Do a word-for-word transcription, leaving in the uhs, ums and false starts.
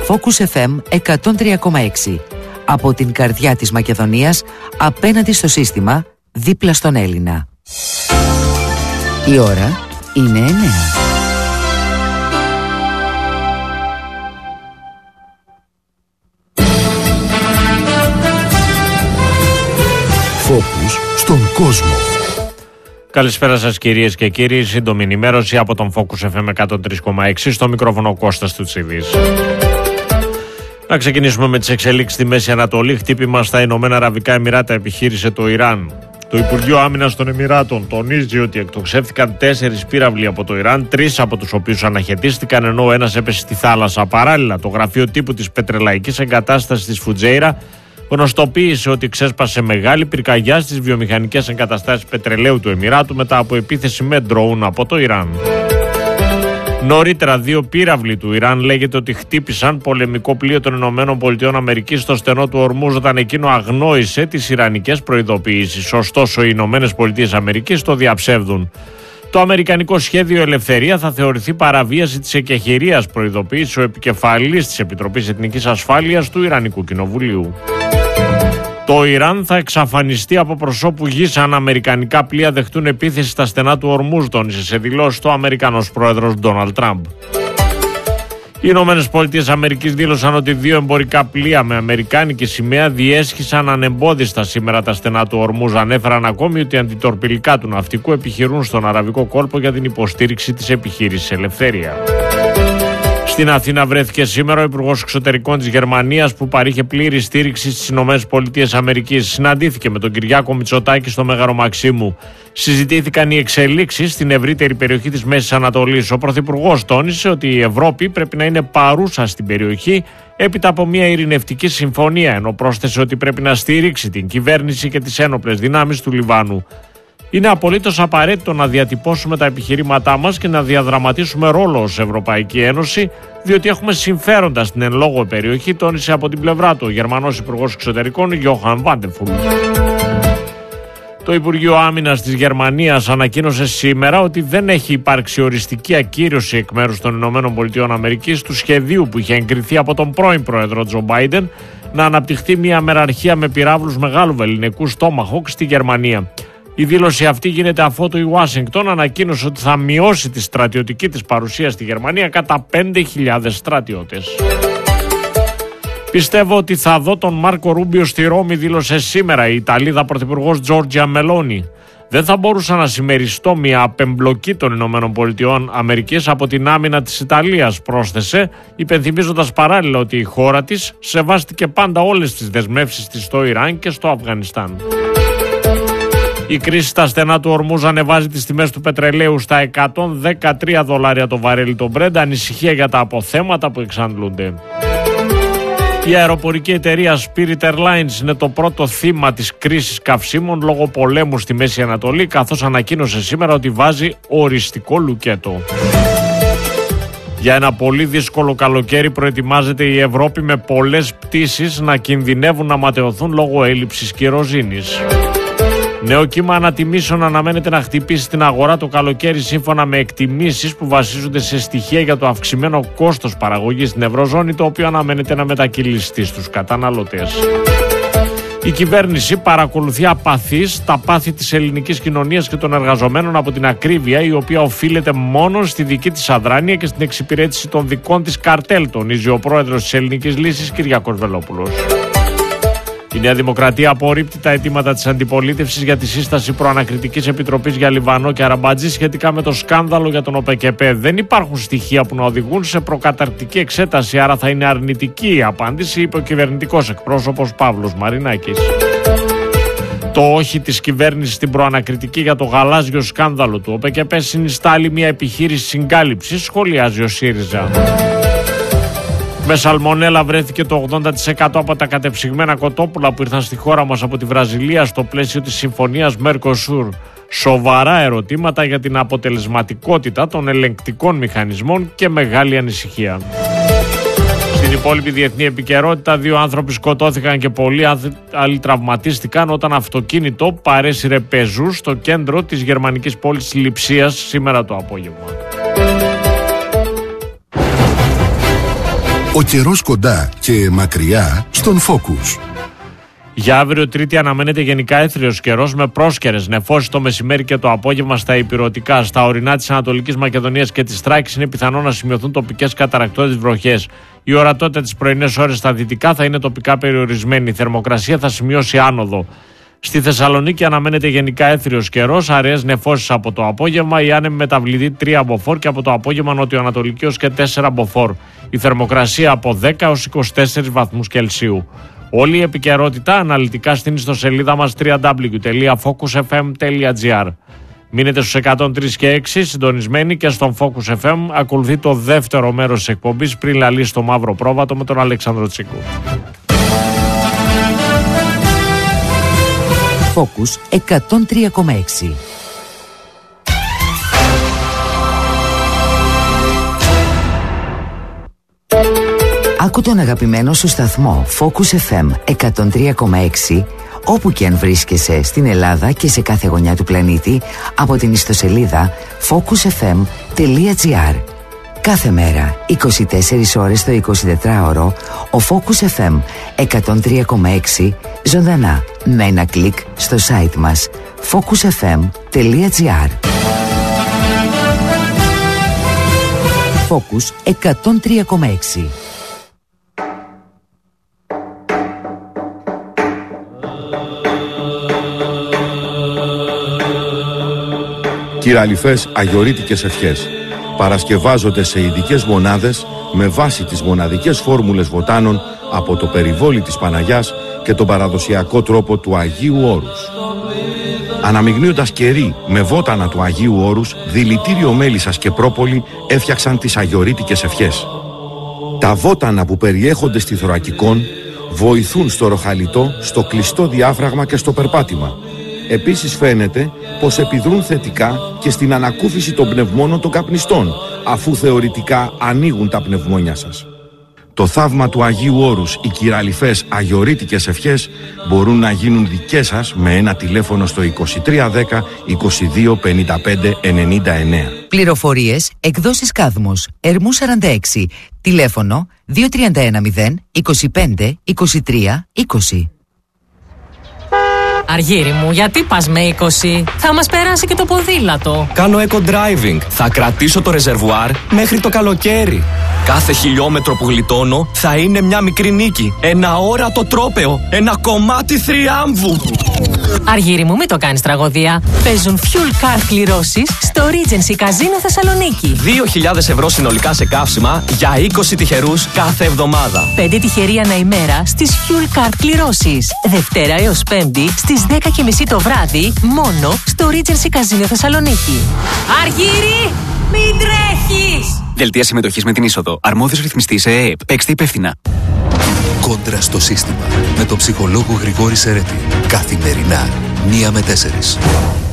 Focus εφ εμ εκατόν τρία κόμμα έξι. Από την καρδιά της Μακεδονίας, απέναντι στο σύστημα, δίπλα στον Έλληνα. Η ώρα είναι εννέα. Focus στον κόσμο. Καλησπέρα σας κυρίες και κύριοι, σύντομη ενημέρωση από τον Focus εφ εμ εκατόν τρία κόμμα έξι, στο μικρόφωνο Κώστας Τουτσίδης. Να ξεκινήσουμε με τις εξελίξεις στη Μέση Ανατολή. Χτύπημα στα Ηνωμένα Αραβικά Εμιράτα επιχείρησε το Ιράν. Το Υπουργείο Άμυνας των Εμιράτων τονίζει ότι εκτοξεύτηκαν τέσσερις πύραυλοι από το Ιράν, τρεις από τους οποίους αναχαιτίστηκαν, ενώ ο ένας έπεσε στη θάλασσα. Παράλληλα, το γραφείο τύπου της πετρελαϊκής εγκατάστασης της Φουτζέιρα γνωστοποίησε ότι ξέσπασε μεγάλη πυρκαγιά στις βιομηχανικές εγκαταστάσεις πετρελαίου του Εμιράτου μετά από επίθεση με ντρόουν από το Ιράν. Νωρίτερα, δύο πύραυλοι του Ιράν λέγεται ότι χτύπησαν πολεμικό πλοίο των ΗΠΑ στο στενό του Ορμούζ όταν εκείνο αγνόησε τις ιρανικές προειδοποιήσεις. Ωστόσο, οι ΗΠΑ το διαψεύδουν. Το αμερικανικό σχέδιο Ελευθερία θα θεωρηθεί παραβίαση της εκεχηρίας, προειδοποίησε ο επικεφαλής της Επιτροπής Εθνικής Ασφάλειας του Ιρανικού Κοινοβουλίου. Το Ιράν θα εξαφανιστεί από προσώπου γης αν αμερικανικά πλοία δεχτούν επίθεση στα στενά του Ορμούζ, τόνισε σε δηλώσεις το Αμερικανός πρόεδρος Ντόναλντ Τραμπ. Οι Ηνωμένες Πολιτείες Αμερικής δήλωσαν ότι δύο εμπορικά πλοία με αμερικάνικη σημαία διέσχισαν ανεμπόδιστα σήμερα τα στενά του Ορμούζ. Ανέφεραν ακόμη ότι αντιτορπιλικά του ναυτικού επιχειρούν στον Αραβικό κόλπο για την υποστήριξη της επιχείρησης Ελευθερία. Στην Αθήνα βρέθηκε σήμερα ο Υπουργός Εξωτερικών της Γερμανίας, που παρήχε πλήρη στήριξη στις Ηνωμένες Πολιτείες Αμερικής. Συναντήθηκε με τον Κυριάκο Μητσοτάκη στο Μέγαρο Μαξίμου. Συζητήθηκαν οι εξελίξεις στην ευρύτερη περιοχή της Μέσης Ανατολής. Ο Πρωθυπουργός τόνισε ότι η Ευρώπη πρέπει να είναι παρούσα στην περιοχή έπειτα από μια ειρηνευτική συμφωνία, ενώ πρόσθεσε ότι πρέπει να στηρίξει την κυβέρνηση και τις ένοπλες δυνάμεις του Λιβάνου. Είναι απολύτως απαραίτητο να διατυπώσουμε τα επιχειρήματά μας και να διαδραματίσουμε ρόλο ως Ευρωπαϊκή Ένωση, διότι έχουμε συμφέροντα στην εν λόγω περιοχή, τόνισε από την πλευρά του ο Γερμανός Υπουργός Εξωτερικών Γιόχαν Βάντεφουλ. Το Υπουργείο Άμυνας της Γερμανίας ανακοίνωσε σήμερα ότι δεν έχει υπάρξει οριστική ακύρωση εκ μέρους των ΗΠΑ του σχεδίου που είχε εγκριθεί από τον πρώην πρόεδρο Τζο Μπάιντεν να αναπτυχθεί μια μεραρχία με πυράβλους μεγάλου βεληνικού Tomahawk στη Γερμανία. Η δήλωση αυτή γίνεται αφότου η Ουάσιγκτον ανακοίνωσε ότι θα μειώσει τη στρατιωτική της παρουσία στη Γερμανία κατά πέντε χιλιάδες στρατιώτες. Πιστεύω ότι θα δω τον Μάρκο Ρούμπιο στη Ρώμη, δήλωσε σήμερα η Ιταλίδα πρωθυπουργός Τζόρτζια Μελόνι. Δεν θα μπορούσα να συμμεριστώ μια απεμπλοκή των ΗΠΑ από την άμυνα της Ιταλίας, πρόσθεσε, υπενθυμίζοντας παράλληλα ότι η χώρα της σεβάστηκε πάντα όλες τις δεσμεύσεις της στο Ιράν και στο Αφγανιστάν. Η κρίση στα στενά του Ορμούζ ανεβάζει τις τιμές του πετρελαίου στα εκατόν δεκατρία δολάρια το βαρέλι το Brent, ανησυχία για τα αποθέματα που εξαντλούνται. Η αεροπορική εταιρεία Spirit Airlines είναι το πρώτο θύμα της κρίσης καυσίμων λόγω πολέμου στη Μέση Ανατολή, καθώς ανακοίνωσε σήμερα ότι βάζει οριστικό λουκέτο. Για ένα πολύ δύσκολο καλοκαίρι προετοιμάζεται η Ευρώπη, με πολλές πτήσεις να κινδυνεύουν να ματαιωθούν λόγω έλλειψης κυροζήνης. Νέο κύμα ανατιμήσεων αναμένεται να χτυπήσει την αγορά το καλοκαίρι, σύμφωνα με εκτιμήσεις που βασίζονται σε στοιχεία για το αυξημένο κόστος παραγωγής στην Ευρωζώνη, το οποίο αναμένεται να μετακυλιστεί στους καταναλωτές. Η κυβέρνηση παρακολουθεί απαθής τα πάθη της ελληνικής κοινωνίας και των εργαζομένων από την ακρίβεια, η οποία οφείλεται μόνο στη δική της αδράνεια και στην εξυπηρέτηση των δικών της καρτέλ, τονίζει ο πρόεδρος της Ελληνικής Λύσης Κυριάκος Βελόπουλος. Η Νέα Δημοκρατία απορρίπτει τα αιτήματα της αντιπολίτευσης για τη σύσταση προανακριτικής επιτροπής για Λιβανό και Αραμπατζή σχετικά με το σκάνδαλο για τον ΟΠΕΚΕΠΕ. Δεν υπάρχουν στοιχεία που να οδηγούν σε προκαταρκτική εξέταση, άρα θα είναι αρνητική η απάντηση, είπε ο κυβερνητικός εκπρόσωπος Παύλος Μαρινάκης. Το όχι της κυβέρνησης στην προανακριτική για το γαλάζιο σκάνδαλο του ΟΠΕΚΕΠΕ συνιστά άλλη μια επιχείρηση συγκάλυψης, σχολιάζει ο ΣΥΡΙΖΑ. Με σαλμονέλα βρέθηκε το ογδόντα τοις εκατό από τα κατεψυγμένα κοτόπουλα που ήρθαν στη χώρα μας από τη Βραζιλία στο πλαίσιο της συμφωνίας Mercosur. Σοβαρά ερωτήματα για την αποτελεσματικότητα των ελεγκτικών μηχανισμών και μεγάλη ανησυχία. Στην υπόλοιπη διεθνή επικαιρότητα, δύο άνθρωποι σκοτώθηκαν και πολλοί άλλοι τραυματίστηκαν όταν αυτοκίνητο παρέσυρε πεζούς στο κέντρο της γερμανικής πόλης Λειψίας σήμερα το απόγευμα. Ο καιρός κοντά και μακριά στον Focus. Για αύριο Τρίτη αναμένεται γενικά έθριος καιρός με πρόσκαιρες νεφώσεις το μεσημέρι και το απόγευμα στα ηπειρωτικά. Στα ορεινά της Ανατολικής Μακεδονίας και της Θράκης είναι πιθανό να σημειωθούν τοπικές καταρρακτώδεις βροχές. Η ορατότητα τις πρωινές ώρες στα δυτικά θα είναι τοπικά περιορισμένη. Η θερμοκρασία θα σημειώσει άνοδο. Στη Θεσσαλονίκη αναμένεται γενικά έθριος καιρός, αραιές νεφώσεις από το απόγευμα, η άνεμη μεταβλητή τρία μποφόρ και από το απόγευμα νοτιοανατολική ως και τέσσερα μποφόρ. Η θερμοκρασία από δέκα έως είκοσι τέσσερις βαθμούς Κελσίου. Όλη η επικαιρότητα αναλυτικά στην ιστοσελίδα μας double-u double-u double-u τελεία focus f m τελεία g r. Μείνετε στους εκατόν τρία και έξι συντονισμένοι και στον Focus εφ εμ ακολουθεί το δεύτερο μέρος της εκπομπής πριν λαλεί στο μαύρο πρόβατο με τον Αλέξανδρο Τσίκου. Focus εκατόν τρία κόμμα έξι. Άκου τον αγαπημένο σου σταθμό Focus εφ εμ εκατόν τρία κόμμα έξι όπου και αν βρίσκεσαι στην Ελλάδα και σε κάθε γωνιά του πλανήτη από την ιστοσελίδα focus f m τελεία g r. Κάθε μέρα, είκοσι τέσσερις ώρες το εικοσιτετράωρο, ο Focus εφ εμ εκατόν τρία κόμμα έξι ζωντανά με ένα κλικ στο site μας focus f m τελεία g r. Focus εκατόν τρία κόμμα έξι. Κυραλιφές αγιορείτικες ευχές παρασκευάζονται σε ειδικές μονάδες με βάση τις μοναδικές φόρμουλες βοτάνων από το περιβόλι της Παναγιάς και τον παραδοσιακό τρόπο του Αγίου Όρους. Αναμειγνύοντας κερί με βότανα του Αγίου Όρους, δηλητήριο μέλισσας και πρόπολη έφτιαξαν τις αγιορείτικες ευχές. Τα βότανα που περιέχονται στη θωρακικόν βοηθούν στο ροχαλιτό, στο κλειστό διάφραγμα και στο περπάτημα. Επίσης φαίνεται πως επιδρούν θετικά και στην ανακούφιση των πνευμόνων των καπνιστών, αφού θεωρητικά ανοίγουν τα πνευμόνια σας. Το θαύμα του Αγίου Όρους, οι κυραλιφές αγιορείτικες ευχές μπορούν να γίνουν δικές σας με ένα τηλέφωνο στο είκοσι τρία δέκα είκοσι δύο πενήντα πέντε ενενήντα εννέα. Πληροφορίες, εκδόσεις Κάδμος, Ερμού σαράντα έξι, τηλέφωνο δύο τρία ένα μηδέν είκοσι πέντε είκοσι τρία είκοσι. Αργύρι μου, γιατί πας με είκοσι? Θα μας περάσει και το ποδήλατο. Κάνω eco-driving. Θα κρατήσω το ρεζερβουάρ μέχρι το καλοκαίρι. Κάθε χιλιόμετρο που γλιτώνω θα είναι μια μικρή νίκη. Ένα όρατο τρόπαιο. Ένα κομμάτι θριάμβου. Αργύρι μου, μην το κάνεις τραγωδία. Παίζουν fuel card κληρώσεις στο Regency Casino Θεσσαλονίκη. δύο χιλιάδες ευρώ συνολικά σε καύσιμα για είκοσι τυχερούς κάθε εβδομάδα. πέντε τυχεροί ανά ημέρα στις fuel card κληρώσεις. Δευτέρα έως Πέμπτη στις δέκα και μισή το βράδυ μόνο στο Regency Casino Θεσσαλονίκη. Αργύρι, μην τρέχεις! Δελτία συμμετοχής με την είσοδο. Αρμόδιος ρυθμιστής ΕΕΠ. Παίξτε υπεύθυνα. Κόντρα στο σύστημα με τον ψυχολόγο Γρηγόρη Σερέτη. Καθημερινά, μία με τέσσερις.